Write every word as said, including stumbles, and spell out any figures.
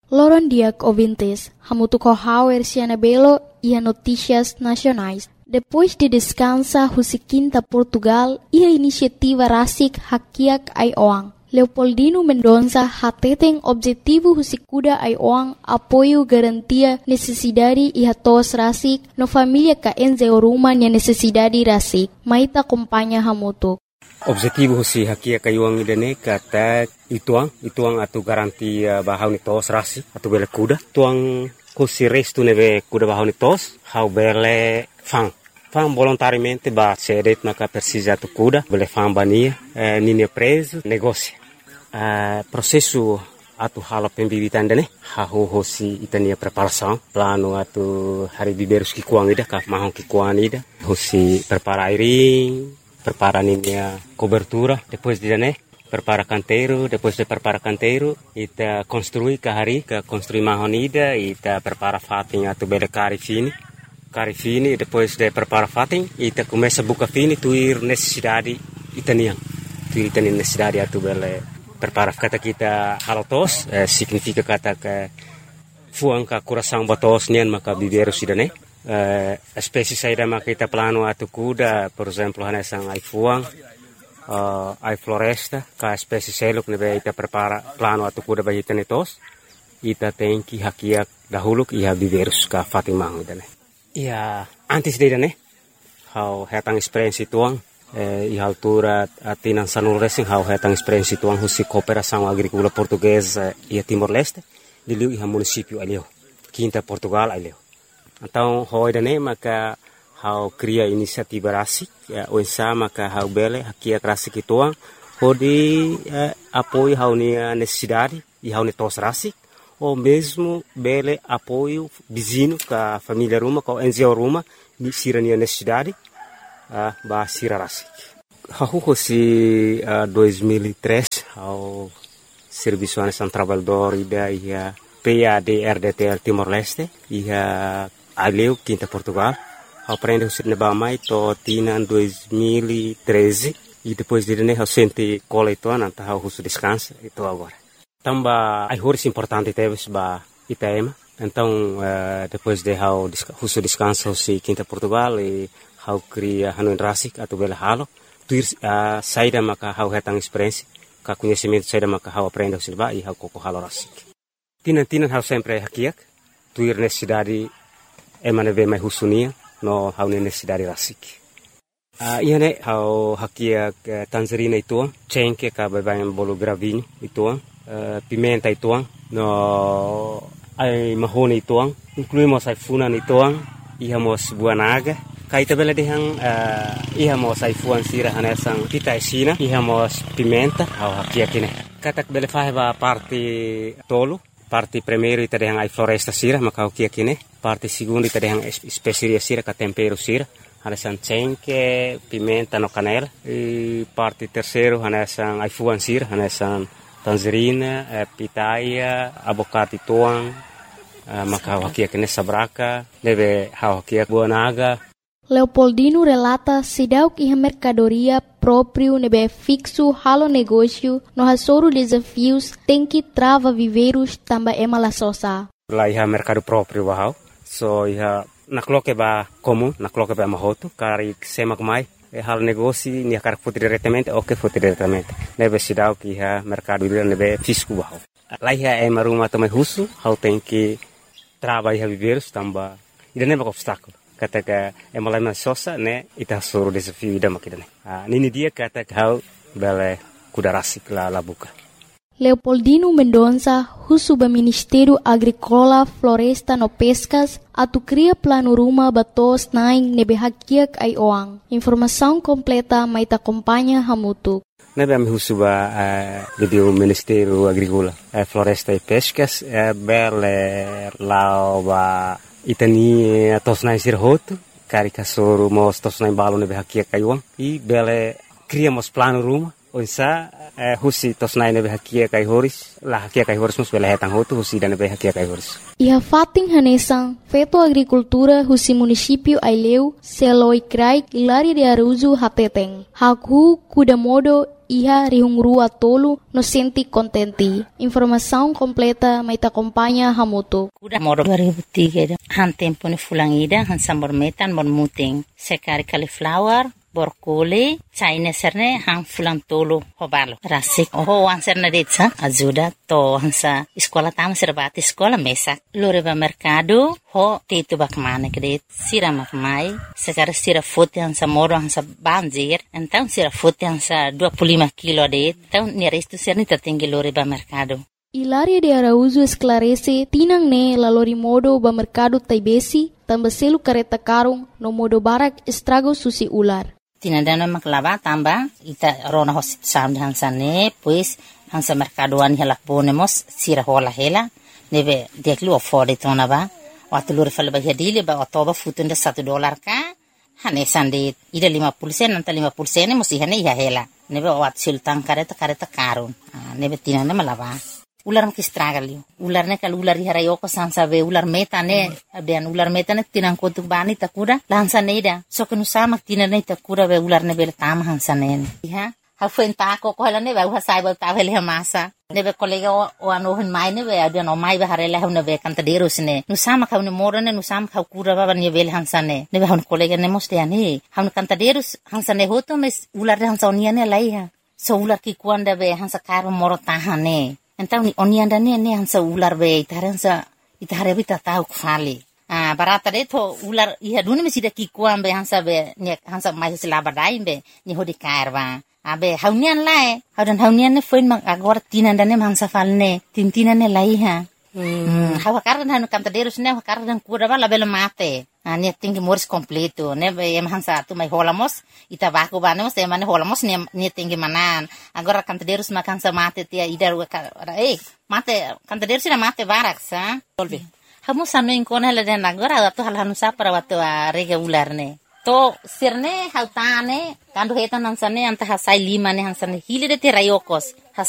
Loron diak ouvintes, hamutuco hauer Cianabelo e a notícias nacionais. Depois de descansa Husiquinta Portugal e a iniciativa Rasik Hakiak Aioang. Leopoldino Mendonça hateten objetivo Husikuda Aioang apoio garantia necessidade e hatos Rasik no família ka enzeoruma nia necessidade Rasik. Maita acompanha hamutuk. Objetivo si hakia kayuang idane kata ituang ituang atu garanti bahau ni tos rasi atu bele kuda tuang kusi restu neve kuda bahau ni tos hau bele fang fang volontariamente ba cedet maka persisa atu kuda bele fang bania eh, nini preso negócio eh, processo atu hala pembibitan dane hau hosi itania preparação plano atu hari biberus ki kuang ida ka mahong ki kuang ida hosi prepara airing prepara a cobertura, depois de né, prepara canteiro, depois de prepara canteiro, ita construi kahari, ka construi mahonida, ita prepara fatin atu bele cari fini, cari fini, depois de prepara fatin, ita começa buka fini, tuir necessidade itanian, tuir itanian necessidade atu bele prepara kata kita halotos, eh, significa kata ke fuang ka coração batos nian maka biberu sidane. Uh, espécie saída makita plano atu kuda, por exemplo, hanesang ai fuang, uh, ai floresta, ka espécie seluk nebe ita prepara plano atu kuda bagi tenetos, ita tenki hakiak dahuluk iha biverus ka fatimang idane. Ia antes de idane, hau hetang experiência tuang, eh, iha altura atinan sanul racing hau hetang experiência tuang husi cooperação agrícola portuguesa ia Timor-Leste, diliu iha município alio, Quinta Portugal alio. Então, hoi dane maka hau cria inisiativa rasik, ya, oensa maka hau bele hakia rasik ituang, hodi eh, apoio hau nia necessidade e hau netos rasik, ou mesmo bele apoio vizinho ka família ruma, ka N G O ruma, ni sira nia necessidade, uh, ba sira rasik. Hau hosi uh, dois mil e três, hau Serviço Nacional Trabalhador ida ia P A D R D T L Timor-Leste, ia aleu Quinta Portugal, aprende o cinema mais to tina dois mil e treze e depois de né o sente cola itu nanta hau husu descansa itu agora. Tamba ai horas importante teve ba Itaema, então uh, depois de hau husu descansa si Quinta Portugal e hau cria hanu rasik atau bela halo, tuir uh, saída maka hau hetang experiência, ka conhecimento saída maka hau aprende o cinema e hau koko halo rasik. Tina tina hau sempre hakiak, tuir necessidade emane ve mai husunia no hau necessidade rasik. Uh, ia ne hau hakia uh, tangerina ituang, cengke ka babayan bolo gravinho ituang, uh, pimenta ituang, no ai mahone ituang, incluímos ai funan ituang, ihamos buanaga, kaita bela dehang uh, ihamos ai fuan sira hanesang pita esina, ihamos pimenta hau hakia kine. Katak bele faheba parte tolo, parte primeiro ita dehang ai floresta sira maka hau kia kine. Parte segundo ita dehang especiaria sira ka tempero sira, hanesan cengke, pimenta no canela. E parte terceiro hanesan ai fuan sira, hanesan tangerina, eh, pitaya, abocate tuang, eh, maka hau hakia kine sabraka, deve hau hakia buanaga. Leopoldino relata sidauk iha mercadoria próprio nebe fixo halo negócio no hasoro desafios tem que trava viveiros tamba ema la sosa. Lá iha mercado próprio bahau, so iha nakloke ba comum, nakloke ba mahoto, kari sema kumai, e halo negócio nia kar foto diretamente, ok foto diretamente. Nebe sidauk iha mercado ira nebe fisco bahau. Lá iha ema rumah tamai husu, hau tem que trava iha viveiros tamba, ida neba obstáculo. Kata ka emalai sosa ne ita suruh desafio ida makidane. Ah, nini dia kata kau bele kuda rasik la la buka. Leopoldino Mendonça, husuba Ministério Agrícola, Floresta no Pescas, atu cria plano ruma batos naing nebe hakiak ai oang. Informação completa maita acompanha hamutu. Nebe am husuba uh, do Ministério Agrícola, uh, Floresta e Pescas, uh, bele lao ba itani tos nai sirhoto, cari kasoro mos tos nai balo nebe hakia kaiuang, e bele criamos plano ruma, Onsa eh, husi tos nai nebe hakia kai horis lah hakia kai horis mus bela hetang hotu husi dan nebe hakia kai horis. Iha fating hanesang feto agricultura husi município Aileu seloi krai Hilaria de Araújo hateteng. Haku kuda modo iha rihungrua tolu no senti contenti. Informação completa mai acompanha hamoto. Kuda modo dua ribu tiga han tempo ni fulangida han sambor metan bon muting sekari cauliflower borkole China serne hang fulang tolo hobalo rasik oh wan serne detsa ajuda to hansa sekolah tama serbati sekolah mesak loreba mercado ho tetu bakmane kredit sira makmai sekarang sira foto hansa moro hansa banjir então sira foto hansa dua puluh lima kilo det então ni resto serne tertinggi loreba mercado. Hilaria de Araújo esclarece tinang ne lalori modo ba mercado taibesi tambah selu kareta karung no modo barak estrago susi ular. Tinandana maklava tamba ita rona hosit sam hansane pues hansa mercadoan hela ponemos sira hola hela neve deklu afford itona ba watulur fal ba hedile ba otoba futunda satu dolar ka hane sande ida lima puluh sen nanta lima puluh sen musi hane ya hela neve wat sultan kareta kareta karun neve tinana malava ular mak estragalio ular ne kal ular hara yoko sansa ve ular meta ne ben ular meta ne tinang kotuk bani takura lansa neida so kenu sama tinane takura ve ular ne bel tam hansa ne ha ha fen ta ko ko la ne va ha sai ba ta vele masa ne be kolega o ano hen mai ne ve adia no mai ba hare la ne ve kanta deros ne nu sama ka ne mora ne nu sama ka kura ba ne vel hansa ne ne ha kolega ne moste ani ha kanta deros hansa ne hoto mes ular hansa onia ne lai ha so ular ki kuanda ve hansa karo moro tahane. Então ni onianda ne ne hansa ular be itaransa itare bita tau khali ah barata de to ular iha duni mesida ki kuam be hansa be ne hansa mai selaba dai be ni hodi kairwa abe haunian lai haudan haunian ne foin mak agor tinanda ne hansa falne tintina ne lai ha hmm hawa kardan hanu kanta derus ne kardan kura bala bela mate ani tinggi moris completo ne be em hansa tu mai holamos ita baku banemos e mane holamos ne ne tinggi manan agora kanta derus makan sa mate tia idar eh mate kanta derus na mate barak sa tolbi hamu sanu inkona la den agora tu hal hanu sa para watu rega ular ne to sirne hautane kandu hetan hansane anta hasai lima ne hansane hilide te rayokos